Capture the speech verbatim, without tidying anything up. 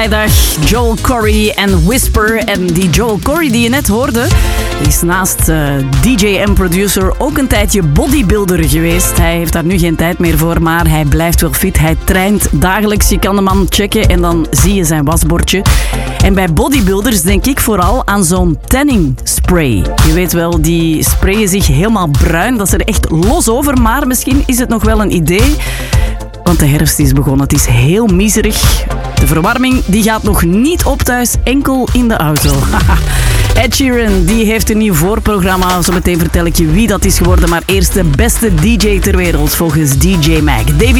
Vrijdag Joel Corry en Whisper. En die Joel Corry die je net hoorde, is naast uh, D J en producer ook een tijdje bodybuilder geweest. Hij heeft daar nu geen tijd meer voor, maar hij blijft wel fit. Hij traint dagelijks. Je kan de man checken en dan zie je zijn wasbordje. En bij bodybuilders denk ik vooral aan zo'n tanning spray. Je weet wel, die sprayen zich helemaal bruin. Dat is er echt los over, maar misschien is het nog wel een idee. Want de herfst is begonnen. Het is heel miserig. De verwarming die gaat nog niet op thuis, enkel in de auto. Ed Sheeran die heeft een nieuw voorprogramma. Zometeen vertel ik je wie dat is geworden. Maar eerst de beste D J ter wereld volgens D J Mag. David